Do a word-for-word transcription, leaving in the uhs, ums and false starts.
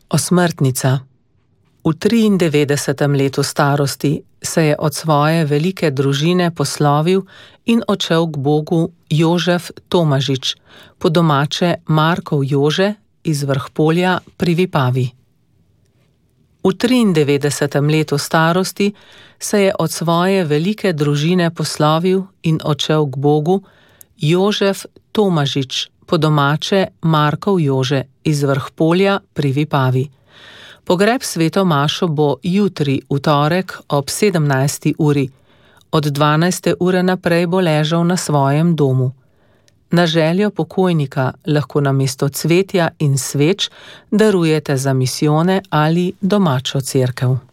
Osmrtnica. V triindevetdesetem letu starosti se je od svoje velike družine poslovil in odšel k Bogu Jožef Tomažič, po domače Markov Jože iz Vrhpolja pri Vipavi. V triindevetdesetem letu starosti se je od svoje velike družine poslovil in odšel k Bogu Jožef Tomažič, po domače Markov Jože iz Vrhpolja pri Vipavi. Pogreb sveto mašo bo jutri v torek ob sedemnajsti uri. Od dvanajste ure naprej bo ležal na svojem domu. Na željo pokojnika lahko namesto cvetja in sveč darujete za misijone ali domačo cerkev.